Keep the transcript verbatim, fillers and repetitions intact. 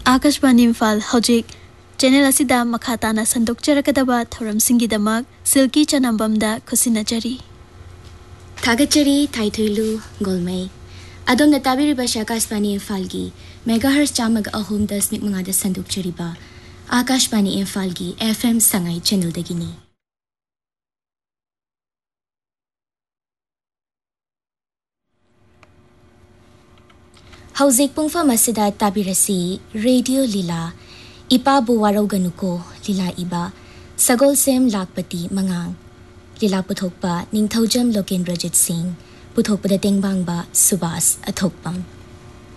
Akashvani Imphal हौजिक channel असिदा मखाताना संदोकचरकदबा थौरमसिंगिदमक silkie चनम्बमदा खुसिनजरी थागचरी थाइथुलु गोलमै अदोम नताबिरिबा Akashvani इम्फालगी megahertz चामग Ahom दशमिक मंगादा संदोकचरीबा Akashvani इम्फालगी FM Sangai channel दगिनी हौजिक पुंगफा मसिदा ताबिरसी radio लीला इपा बुवारौगनुको लीला इबा Sagol same लाकपति मंगांग लीला पुथोकपा निंगथौजम लोकेंद्रजित सिंह पुथोकपदा तेंगबांगबा सुबास अथोकपम